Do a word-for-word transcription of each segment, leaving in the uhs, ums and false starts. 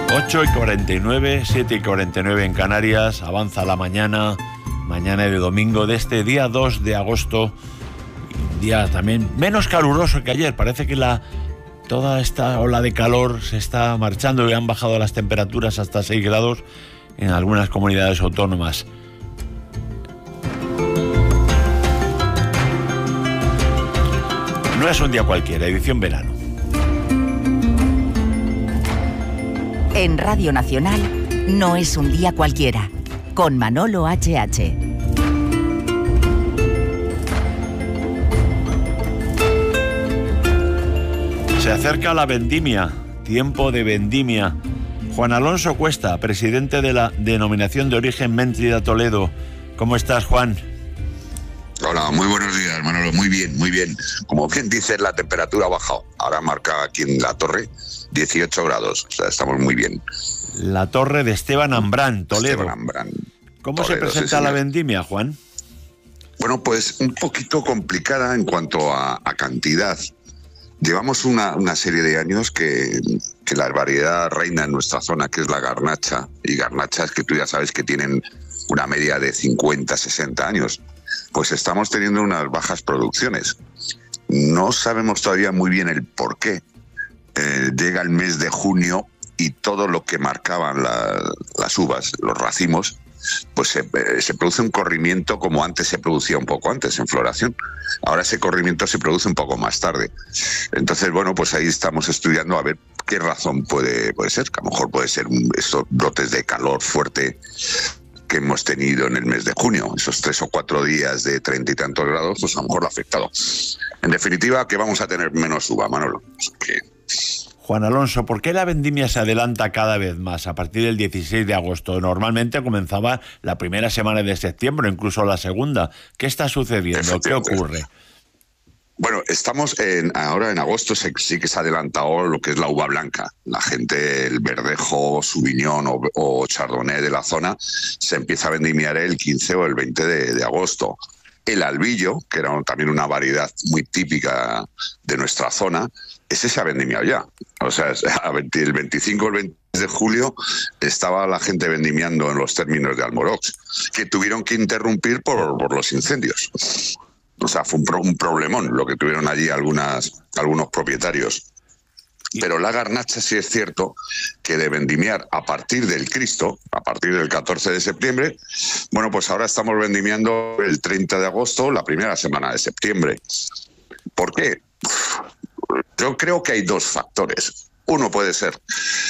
ocho y cuarenta y nueve, siete y cuarenta y nueve en Canarias. Avanza la mañana, mañana de domingo de este día dos de agosto. Un día también menos caluroso que ayer. Parece que la toda esta ola de calor se está marchando y han bajado las temperaturas hasta seis grados en algunas comunidades autónomas. No es un día cualquiera, edición verano. En Radio Nacional, no es un día cualquiera, con Manolo H H. Se acerca la vendimia, tiempo de vendimia. Juan Alonso Cuesta, presidente de la Denominación de Origen Méntrida Toledo. ¿Cómo estás, Juan? Hola, muy buenos días, Manolo. Muy bien, muy bien. Como bien dices, la temperatura ha bajado. Ahora marca aquí en la torre dieciocho grados. O sea, estamos muy bien. La torre de Esteban Ambrán, Toledo. Esteban Ambrán. ¿Cómo Toledo, se presenta sí, la vendimia, Juan? Bueno, pues un poquito complicada en cuanto a, a cantidad. Llevamos una, una serie de años que, que la variedad reina en nuestra zona, que es la garnacha. Y garnachas que tú ya sabes que tienen una media de cincuenta, sesenta años. Pues estamos teniendo unas bajas producciones. No sabemos todavía muy bien el por qué. Eh, llega el mes de junio y todo lo que marcaban la, las uvas, los racimos, pues se, eh, se produce un corrimiento como antes se producía un poco antes, en floración. Ahora ese corrimiento se produce un poco más tarde. Entonces, bueno, pues ahí estamos estudiando a ver qué razón puede, puede ser. Que a lo mejor puede ser un, estos brotes de calor fuerte que hemos tenido en el mes de junio, esos tres o cuatro días de treinta y tantos grados, pues a lo mejor lo ha afectado. En definitiva, que vamos a tener menos uva, Manolo. Que... Juan Alonso, ¿por qué la vendimia se adelanta cada vez más a partir del dieciséis de agosto? Normalmente comenzaba la primera semana de septiembre, incluso la segunda. ¿Qué está sucediendo? ¿Qué ocurre? Bueno, estamos en, ahora en agosto, se, sí que se ha adelantado lo que es la uva blanca. La gente, el verdejo, Sauvignon o, o Chardonnay de la zona, se empieza a vendimiar el quince o el veinte de, de agosto. El albillo, que era también una variedad muy típica de nuestra zona, ese se ha vendimiado ya. O sea, el veinticinco o el veinte de julio estaba la gente vendimiando en los términos de Almorox, que tuvieron que interrumpir por, por los incendios. O sea, fue un, pro, un problemón lo que tuvieron allí algunas, algunos propietarios. Pero la garnacha sí es cierto que de vendimiar a partir del Cristo, a partir del catorce de septiembre, bueno, pues ahora estamos vendimiando el treinta de agosto, la primera semana de septiembre. ¿Por qué? Yo creo que hay dos factores. Uno puede ser,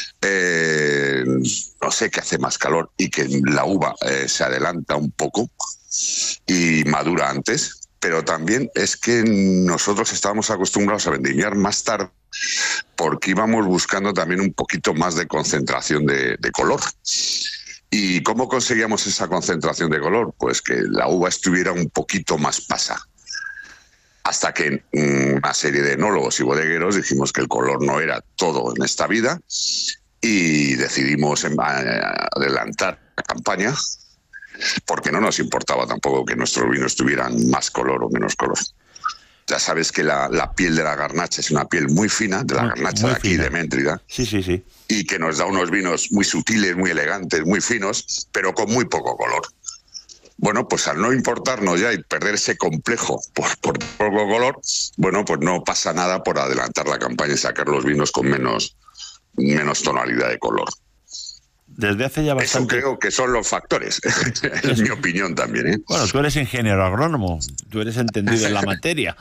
eh, no sé, que hace más calor y que la uva eh, se adelanta un poco y madura antes. Pero también es que nosotros estábamos acostumbrados a vendimiar más tarde porque íbamos buscando también un poquito más de concentración de, de color. ¿Y cómo conseguíamos esa concentración de color? Pues que la uva estuviera un poquito más pasa. Hasta que una serie de enólogos y bodegueros dijimos que el color no era todo en esta vida y decidimos adelantar la campaña, porque no nos importaba tampoco que nuestros vinos tuvieran más color o menos color. Ya sabes que la, la piel de la garnacha es una piel muy fina, de la muy, garnacha muy de aquí, fina. De Méntrida, sí, sí, sí. Y que nos da unos vinos muy sutiles, muy elegantes, muy finos, pero con muy poco color. Bueno, pues al no importarnos ya y perder ese complejo por, por poco color, bueno, pues no pasa nada por adelantar la campaña y sacar los vinos con menos, menos tonalidad de color. Desde hace ya bastante... Eso creo que son los factores, es mi opinión también, ¿eh? Bueno, tú eres ingeniero agrónomo, tú eres entendido en la materia.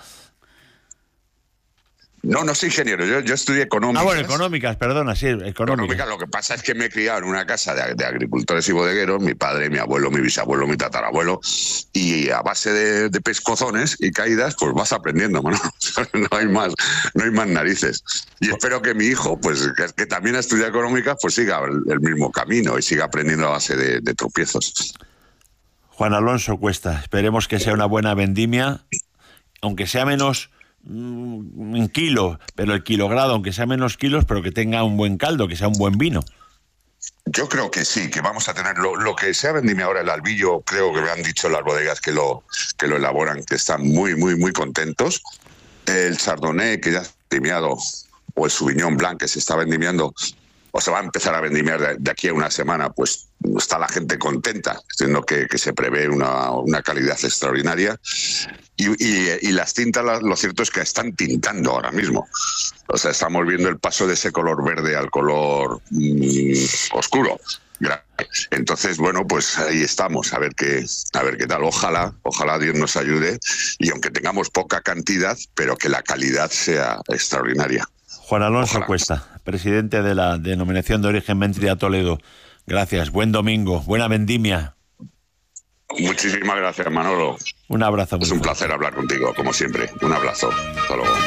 No, no soy ingeniero, yo, yo estudié económicas. Ah, bueno, económicas, perdona, sí, económicas. Económicas, lo que pasa es que me he criado en una casa de, de agricultores y bodegueros, mi padre, mi abuelo, mi bisabuelo, mi tatarabuelo, y a base de, de pescozones y caídas, pues vas aprendiendo, ¿no? No hay más, no hay más narices. Y espero que mi hijo, pues que, que también ha estudiado económicas, pues siga el, el mismo camino y siga aprendiendo a base de, de tropiezos. Juan Alonso Cuesta, esperemos que sea una buena vendimia, aunque sea menos... un kilo, pero el kilogrado, aunque sea menos kilos, pero que tenga un buen caldo, que sea un buen vino. Yo creo que sí, que vamos a tener lo, lo que se ha vendido ahora el albillo, creo que me han dicho las bodegas que lo, que lo elaboran, que están muy, muy, muy contentos. El Chardonnay, que ya está vendimiado, o el Sauvignon Blanc, que se está vendimiando, o se va a empezar a vendimiar de, de aquí a una semana, pues está la gente contenta, siendo que, que se prevé una, una calidad extraordinaria. Y, y, y las tintas, lo cierto es que están tintando ahora mismo. O sea, estamos viendo el paso de ese color verde al color mmm, oscuro. Entonces, bueno, pues ahí estamos, a ver qué, a ver qué tal. Ojalá, ojalá Dios nos ayude, y aunque tengamos poca cantidad, pero que la calidad sea extraordinaria. Juan Alonso Ojalá. Cuesta, presidente de la Denominación de Origen Mentria Toledo. Gracias, buen domingo, buena vendimia. Muchísimas gracias, Manolo. Un abrazo. Es un placer hablar contigo, como siempre. Un abrazo. Hasta luego.